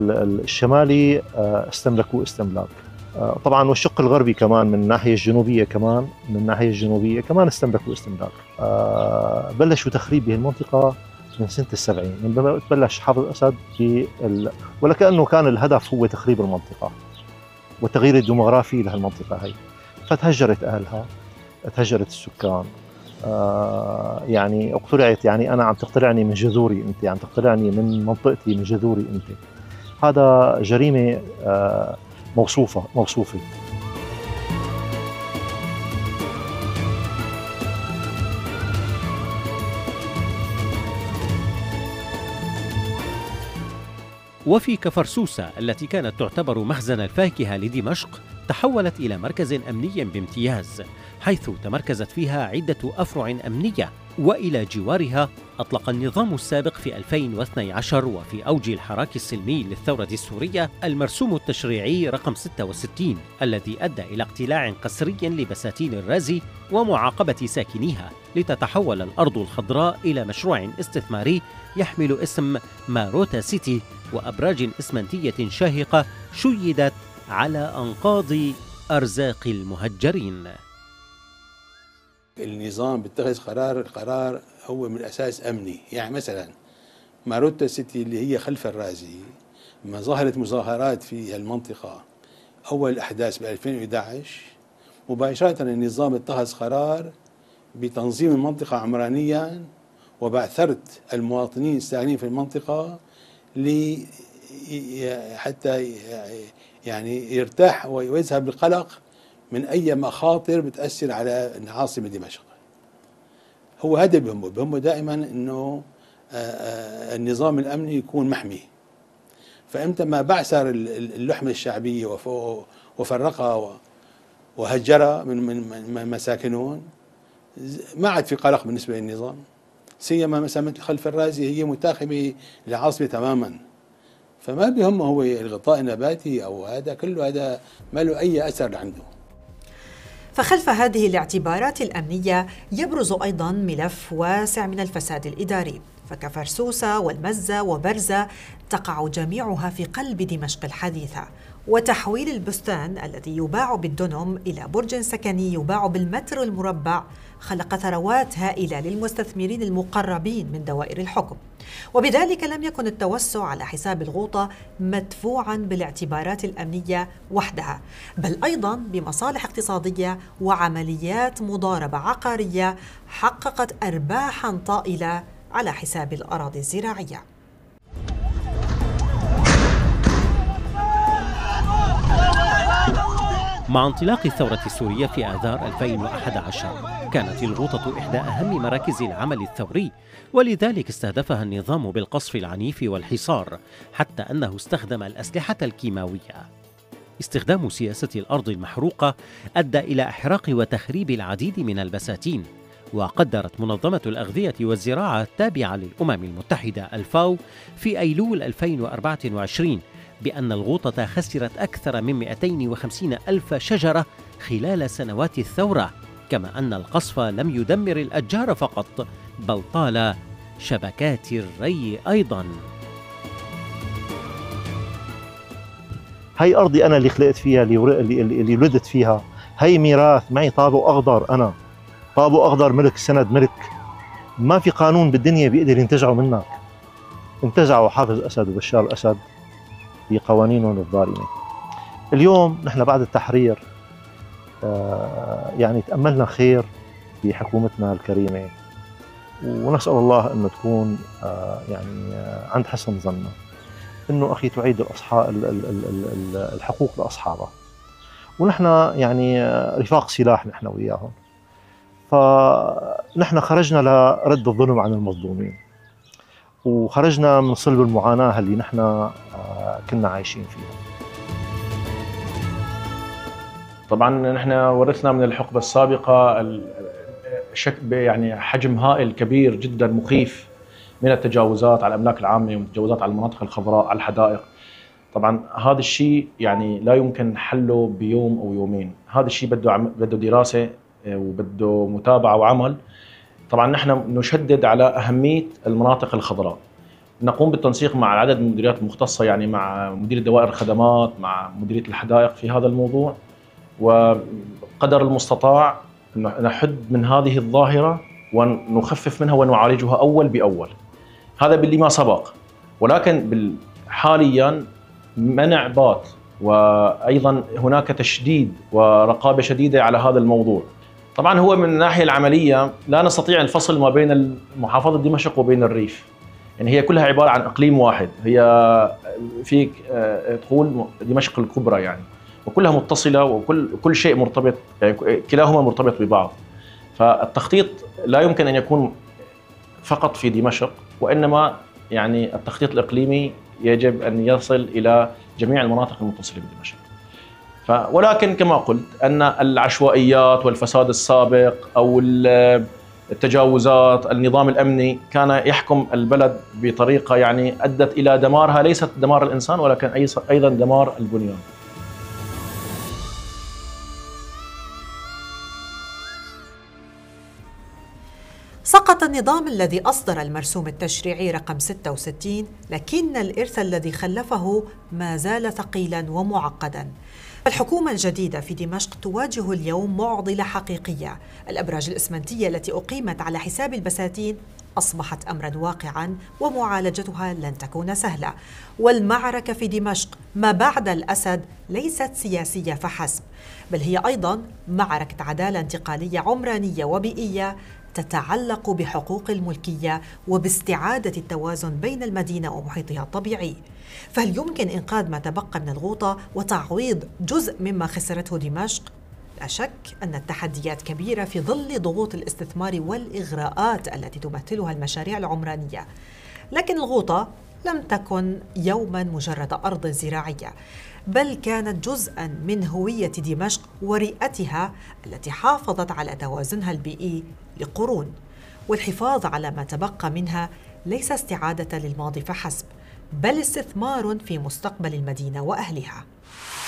الشمالي استملكوه استملاك. طبعا والشق الغربي كمان من الناحيه الجنوبيه كمان استملكوا استملاك. بلشوا تخريب بهالمنطقه من سنه السبعين، من بلش حافظ اسد ولكأنه كان الهدف هو تخريب المنطقه والتغيير الديموغرافي لهالمنطقه هي. فتهجرت اهلها، تهجرت السكان. يعني اقتلعت، يعني انا عم تقتلعني من جذوري انت، عم تقتلعني من منطقتي، من جذوري انت. هذا جريمه موصوفه. وفي كفرسوسة التي كانت تعتبر مخزن الفاكهة لدمشق، تحولت إلى مركز أمني بامتياز، حيث تمركزت فيها عدة أفرع أمنية. وإلى جوارها أطلق النظام السابق في 2012 وفي أوج الحراك السلمي للثورة السورية المرسوم التشريعي رقم 66، الذي أدى إلى اقتلاع قسري لبساتين الرازي ومعاقبة ساكنيها، لتتحول الأرض الخضراء إلى مشروع استثماري يحمل اسم ماروتا سيتي وأبراج إسمنتية شاهقة شيدت على أنقاض أرزاق المهجرين. النظام بيتخذ القرار هو من الأساس أمني. يعني مثلا ماروتا سيتي اللي هي خلف الرازي، لما ظهرت مظاهرات في المنطقة أول الأحداث ب 2011 مباشرة النظام اتخذ قرار بتنظيم المنطقة عمرانيا وبعثرت المواطنين الساكنين في المنطقة حتى يعني يرتاح ويذهب بالقلق من أي مخاطر بتأثر على عاصمة دمشق. هو هذا بهمه دائما أنه النظام الأمني يكون محمي. فإمتى ما بعثر اللحمة الشعبية وفرقها وهجرها من مساكنون، ما عاد في قلق بالنسبة للنظام. سيما مثلا مثل خلف الرازي هي متاخمة للعاصمة تماما، فما بيهمه هو الغطاء النباتي أو هذا كله، هذا ما له أي أثر عنده. فخلف هذه الاعتبارات الأمنية يبرز أيضاً ملف واسع من الفساد الإداري، فكفرسوسة والمزة وبرزة تقع جميعها في قلب دمشق الحديثة، وتحويل البستان الذي يباع بالدنم إلى برج سكني يباع بالمتر المربع خلق ثروات هائلة للمستثمرين المقربين من دوائر الحكم. وبذلك لم يكن التوسع على حساب الغوطة مدفوعا بالاعتبارات الأمنية وحدها، بل أيضا بمصالح اقتصادية وعمليات مضاربة عقارية حققت أرباحا طائلة على حساب الأراضي الزراعية. مع انطلاق الثورة السورية في آذار 2011 كانت الغوطة إحدى أهم مراكز العمل الثوري، ولذلك استهدفها النظام بالقصف العنيف والحصار، حتى أنه استخدم الأسلحة الكيماوية. استخدام سياسة الأرض المحروقة أدى إلى إحراق وتخريب العديد من البساتين. وقدرت منظمة الأغذية والزراعة التابعة للأمم المتحدة الفاو في أيلول 2024 بأن الغوطة خسرت أكثر من 250 ألف شجرة خلال سنوات الثورة، كما أن القصف لم يدمر الأشجار فقط، بل طال شبكات الري أيضاً. هي أرضي أنا اللي خلقت فيها، اللي ولدت فيها. هي ميراث معي، طابو أخضر، أنا طابو أخضر، ملك سند، ملك. ما في قانون بالدنيا بيقدر ينتزعه منك. انتزعوا حافظ أسد وبشار الأسد بقوانينهم الظالمة. اليوم نحن بعد التحرير يعني تأملنا خير في حكومتنا الكريمة، ونسأل الله أنه تكون يعني عند حسن ظننا، أنه أخي تعيد الحقوق لأصحابها. ونحن يعني رفاق سلاح نحن وياهم، فنحن خرجنا لرد الظلم عن المظلومين، وخرجنا من صلب المعاناة اللي نحن كنا عايشين فيها. طبعا نحن ورثنا من الحقبة السابقة يعني حجم هائل كبير جدا مخيف من التجاوزات على الأملاك العامة والتجاوزات على المناطق الخضراء، على الحدائق. طبعا هذا الشيء يعني لا يمكن حله بيوم أو يومين، هذا الشيء بده دراسة وبده متابعة وعمل. طبعا نحن نشدد على أهمية المناطق الخضراء، نقوم بالتنسيق مع العدد من المديريات المختصة، يعني مع مدير دوائر الخدمات، مع مديرية الحدائق في هذا الموضوع، وقدر المستطاع نحد من هذه الظاهرة ونخفف منها ونعالجها أول بأول. هذا باللي ما سبق، ولكن حاليا منع بات، وأيضا هناك تشديد ورقابة شديدة على هذا الموضوع. طبعا هو من الناحية العملية لا نستطيع الفصل ما بين محافظة دمشق وبين الريف، يعني هي كلها عبارة عن إقليم واحد، هي فيك تقول دمشق الكبرى يعني، وكلها متصلة وكل شيء مرتبط، يعني كلاهما مرتبط ببعض. فالتخطيط لا يمكن أن يكون فقط في دمشق، وإنما يعني التخطيط الإقليمي يجب أن يصل إلى جميع المناطق المتصلة بدمشق. ولكن كما قلت أن العشوائيات والفساد السابق أو التجاوزات، النظام الأمني كان يحكم البلد بطريقة يعني أدت إلى دمارها، ليست دمار الإنسان ولكن أيضا دمار البنيان. سقط النظام الذي أصدر المرسوم التشريعي رقم 66، لكن الإرث الذي خلفه ما زال ثقيلا ومعقدا. الحكومة الجديدة في دمشق تواجه اليوم معضلة حقيقية. الأبراج الإسمنتية التي أقيمت على حساب البساتين أصبحت أمرا واقعا، ومعالجتها لن تكون سهلة. والمعركة في دمشق ما بعد الأسد ليست سياسية فحسب، بل هي أيضا معركة عدالة انتقالية عمرانية وبيئية تتعلق بحقوق الملكية وباستعادة التوازن بين المدينة ومحيطها الطبيعي. فهل يمكن إنقاذ ما تبقى من الغوطة وتعويض جزء مما خسرته دمشق؟ لا شك أن التحديات كبيرة في ظل ضغوط الاستثمار والإغراءات التي تمثلها المشاريع العمرانية، لكن الغوطة لم تكن يوما مجرد أرض زراعية، بل كانت جزءا من هوية دمشق ورئتها التي حافظت على توازنها البيئي لقرون. والحفاظ على ما تبقى منها ليس استعادة للماضي فحسب، بل استثمار في مستقبل المدينة وأهلها.